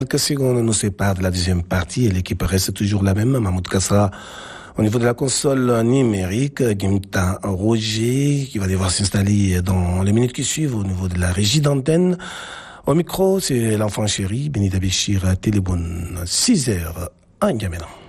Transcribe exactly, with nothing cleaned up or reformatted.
Quelques secondes nous séparent de la deuxième partie et l'équipe reste toujours la même. Mahmoud Kassra au niveau de la console numérique, Gimta Roger qui va devoir s'installer dans les minutes qui suivent au niveau de la régie d'antenne. Au micro, c'est l'enfant chéri, Benita Béchir, Téléboune, six heures en Gamela.